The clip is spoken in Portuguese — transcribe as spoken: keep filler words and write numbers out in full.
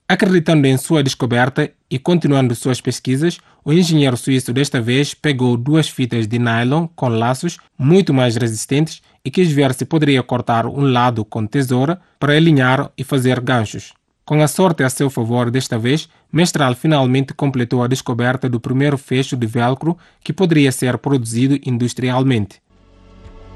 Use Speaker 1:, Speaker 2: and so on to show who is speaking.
Speaker 1: Acreditando em sua descoberta e continuando suas pesquisas, o engenheiro suíço desta vez pegou duas fitas de nylon com laços muito mais resistentes e quis ver se poderia cortar um lado com tesoura para alinhar e fazer ganchos. Com a sorte a seu favor desta vez, Mestral finalmente completou a descoberta do primeiro fecho de velcro que poderia ser produzido industrialmente.